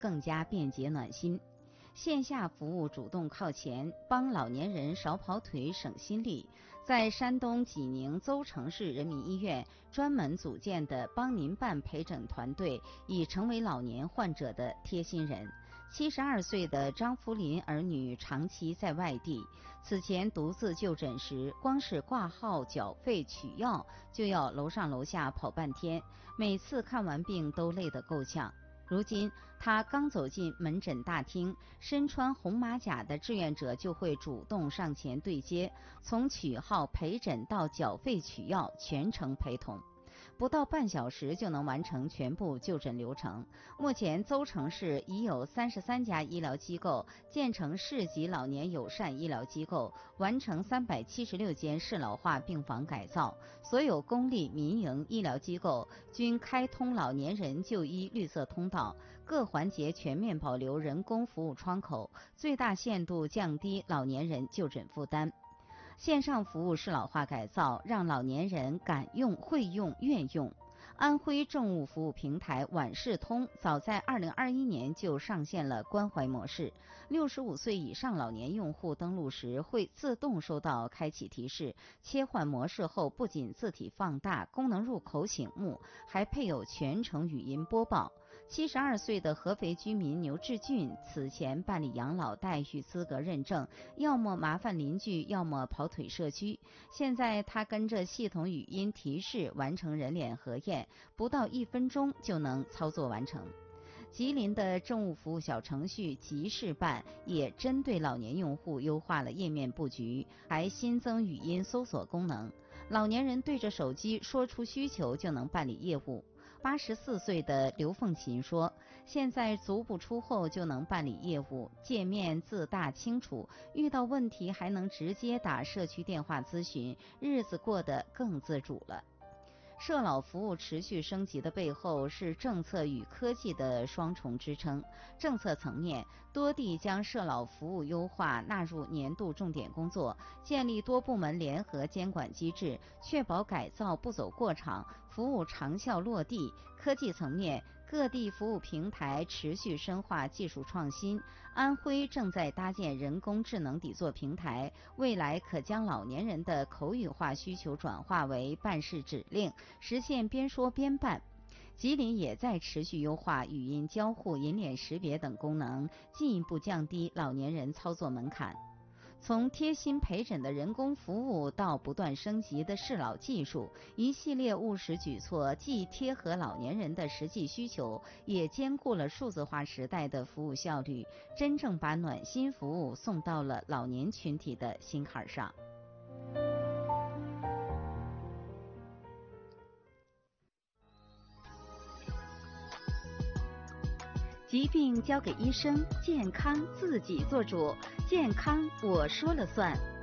更加便捷暖心。线下服务主动靠前，帮老年人少跑腿省心力。在山东济宁邹城市人民医院专门组建的帮您办陪诊团队，已成为老年患者的贴心人。72岁的张福林儿女长期在外地，此前独自就诊时，光是挂号、缴费、取药就要楼上楼下跑半天，每次看完病都累得够呛。如今他刚走进门诊大厅，身穿红马甲的志愿者就会主动上前对接，从取号、陪诊到缴费取药全程陪同，不到半小时就能完成全部就诊流程。目前邹城市已有33家医疗机构建成市级老年友善医疗机构，完成376间适老化病房改造，所有公立民营医疗机构均开通老年人就医绿色通道，各环节全面保留人工服务窗口，最大限度降低老年人就诊负担。线上服务适老化改造，让老年人敢用、会用、愿用。安徽政务服务平台晚视通早在2021年就上线了关怀模式，65岁以上老年用户登录时会自动收到开启提示，切换模式后不仅字体放大、功能入口醒目，还配有全程语音播报。72岁的合肥居民牛志俊此前办理养老待遇资格认证，要么麻烦邻居，要么跑腿社区。现在他跟着系统语音提示完成人脸核验，不到1分钟就能操作完成。吉林的政务服务小程序吉事办也针对老年用户优化了页面布局，还新增语音搜索功能，老年人对着手机说出需求就能办理业务。84岁的刘凤琴说，现在足不出户就能办理业务，界面字大清楚，遇到问题还能直接打社区电话咨询，日子过得更自主了。社老服务持续升级的背后是政策与科技的双重支撑。政策层面，多地将社老服务优化纳入年度重点工作，建立多部门联合监管机制，确保改造不走过场，服务长效落地。科技层面，各地服务平台持续深化技术创新。安徽正在搭建人工智能底座平台，未来可将老年人的口语化需求转化为办事指令，实现边说边办。吉林也在持续优化语音交互、人脸识别等功能，进一步降低老年人操作门槛。从贴心陪诊的人工服务到不断升级的适老技术，一系列务实举措既贴合老年人的实际需求，也兼顾了数字化时代的服务效率，真正把暖心服务送到了老年群体的心坎上。疾病交给医生，健康自己做主，健康我说了算。